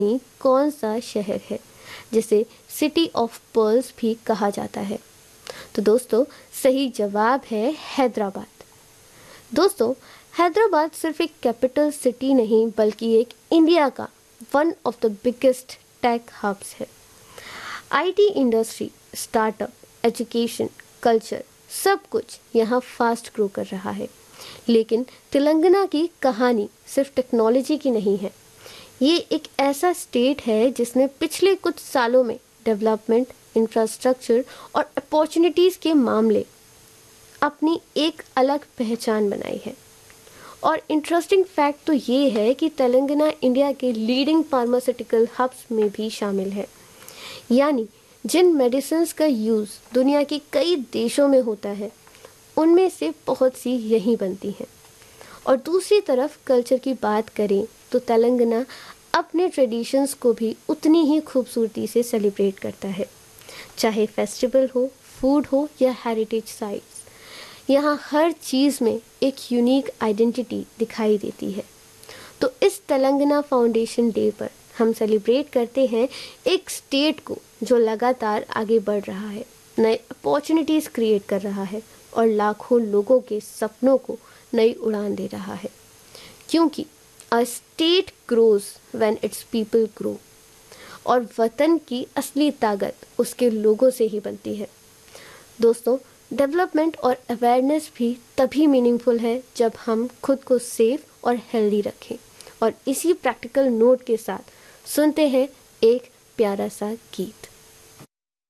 कौन सा शहर है जिसे सिटी ऑफ पर्ल्स भी कहा जाता है? तो दोस्तों सही जवाब है हैदराबाद। दोस्तों हैदराबाद सिर्फ एक कैपिटल सिटी नहीं बल्कि एक इंडिया का one of the biggest take hubs है। IT industry, startup, education, culture सब कुछ यहाँ फास्ट ग्रो कर रहा है। लेकिन तेलंगाना की कहानी सिर्फ टेक्नोलॉजी की नहीं है। ये एक ऐसा स्टेट है जिसने पिछले कुछ सालों में डेवलपमेंट, इंफ्रास्ट्रक्चर और अपॉर्चुनिटीज़ के मामले अपनी एक अलग पहचान बनाई है। और इंटरेस्टिंग फैक्ट तो ये है कि तेलंगाना इंडिया के लीडिंग फार्मास्यूटिकल हब्स में भी शामिल है। यानी जिन मेडिसिन्स का यूज़ दुनिया के कई देशों में होता है उनमें से बहुत सी यहीं बनती हैं। और दूसरी तरफ कल्चर की बात करें तो तेलंगाना अपने ट्रेडिशंस को भी उतनी ही खूबसूरती से सेलिब्रेट करता है। चाहे फेस्टिवल हो, फूड हो या हेरिटेज साइट्स, यहाँ हर चीज़ में एक यूनिक आइडेंटिटी दिखाई देती है। तो इस तेलंगाना फाउंडेशन डे पर हम सेलिब्रेट करते हैं एक स्टेट को जो लगातार आगे बढ़ रहा है, नए अपॉर्चुनिटीज़ क्रिएट कर रहा है और लाखों लोगों के सपनों को नई उड़ान दे रहा है। क्योंकि a state grows when it's people grow, और वतन की असली ताकत उसके लोगों से ही बनती है। दोस्तों डेवलपमेंट और अवेयरनेस भी तभी मीनिंगफुल है जब हम खुद को सेफ और हेल्दी रखें। और इसी प्रैक्टिकल नोट के साथ सुनते हैं एक प्यारा सा गीत।